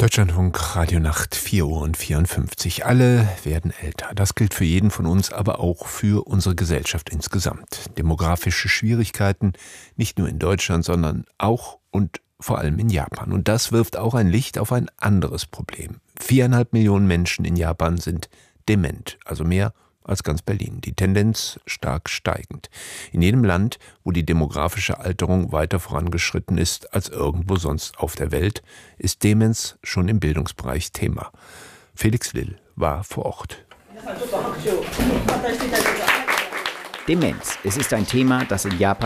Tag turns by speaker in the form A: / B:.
A: Deutschlandfunk, Radionacht, 4:54 Uhr. Alle werden älter. Das gilt für jeden von uns, aber auch für unsere Gesellschaft insgesamt. Demografische Schwierigkeiten, nicht nur in Deutschland, sondern auch und vor allem in Japan. Und das wirft auch ein Licht auf ein anderes Problem. 4,5 Millionen Menschen in Japan sind dement, also mehr als ganz Berlin. Die Tendenz stark steigend. In jedem Land, wo die demografische Alterung weiter vorangeschritten ist als irgendwo sonst auf der Welt, ist Demenz schon im Bildungsbereich Thema. Felix Lill war vor Ort.
B: Demenz. Es ist ein Thema, das in Japan